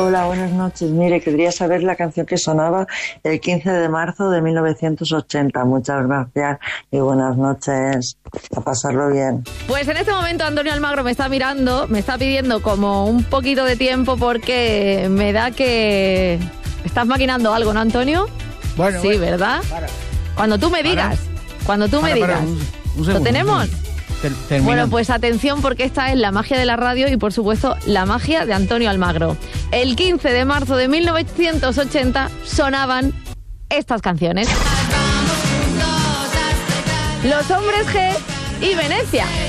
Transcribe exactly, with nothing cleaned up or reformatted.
Hola, buenas noches. Mire, quería saber la canción que sonaba el quince de marzo de mil novecientos ochenta. Muchas gracias y buenas noches. A pasarlo bien. Pues en este momento Antonio Almagro me está mirando, me está pidiendo como un poquito de tiempo porque me da que estás maquinando algo, ¿no, Antonio? Bueno, sí, bueno, ¿verdad? Para. Cuando tú me digas, para. cuando tú para, me para, digas. un, un segundo, ¿Lo tenemos? Ter- bueno, pues atención porque esta es la magia de la radio y por supuesto la magia de Antonio Almagro. El quince de marzo de mil novecientos ochenta sonaban estas canciones. Los Hombres G y Venecia.